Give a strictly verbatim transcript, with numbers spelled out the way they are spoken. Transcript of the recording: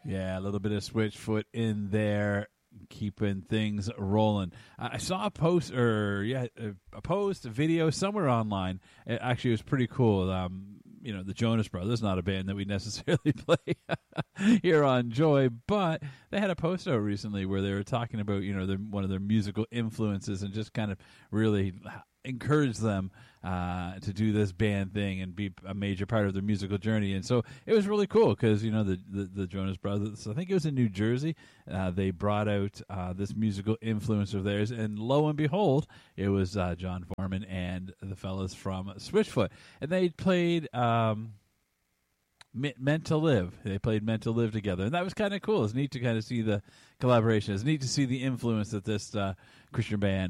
Yeah, a little bit of Switchfoot in there, keeping things rolling. Uh, I saw a post, or yeah, a, a post, a video somewhere online. It actually was pretty cool. Um, you know, the Jonas Brothers, not a band that we necessarily play here on Joy, but they had a post out recently where they were talking about, you know, their, one of their musical influences and just kind of really encourage them uh, to do this band thing and be a major part of their musical journey. And so it was really cool because, you know, the, the, the Jonas Brothers, I think it was in New Jersey, uh, they brought out uh, this musical influence of theirs, and lo and behold, it was uh, John Foreman and the fellas from Switchfoot. And they played um, Meant to Live. They played Meant to Live together, and that was kind of cool. It's neat to kind of see the collaboration. It's neat to see the influence that this uh, Christian band